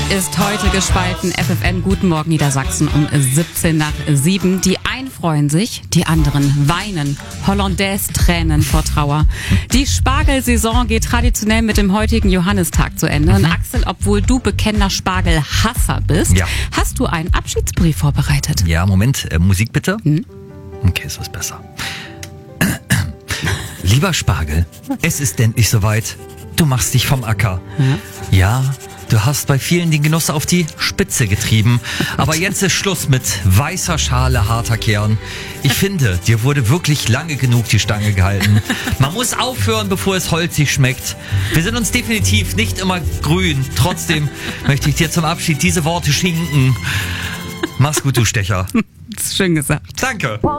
ist heute gespalten. FFN, guten Morgen Niedersachsen um 7:17. Die einen freuen sich, die anderen weinen. Hollandaise-Tränen vor Trauer. Die Spargelsaison geht traditionell mit dem heutigen Johannistag zu Ende. Und Axel, obwohl du bekennender Spargelhasser bist, hast du einen Abschiedsbrief vorbereitet. Ja, Moment, Musik bitte. Okay, so ist besser. Lieber Spargel, es ist endlich soweit. Du machst dich vom Acker. Ja, du hast bei vielen den Genuss auf die Spitze getrieben. Aber jetzt ist Schluss mit weißer Schale, harter Kern. Ich finde, dir wurde wirklich lange genug die Stange gehalten. Man muss aufhören, bevor es holzig schmeckt. Wir sind uns definitiv nicht immer grün. Trotzdem möchte ich dir zum Abschied diese Worte schinken. Mach's gut, du Stecher. Das ist schön gesagt. Danke.